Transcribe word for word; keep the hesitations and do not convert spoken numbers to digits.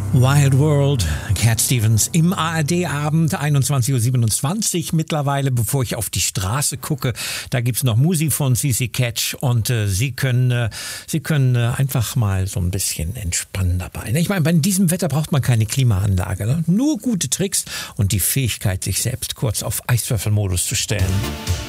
Wild World, Cat Stevens im A R D-Abend, einundzwanzig Uhr siebenundzwanzig mittlerweile, bevor ich auf die Straße gucke. Da gibt's noch Musik von C C Catch und äh, Sie können, äh, Sie können äh, einfach mal so ein bisschen entspannen dabei. Ich meine, bei diesem Wetter braucht man keine Klimaanlage, ne? Nur gute Tricks und die Fähigkeit, sich selbst kurz auf Eiswürfelmodus zu stellen.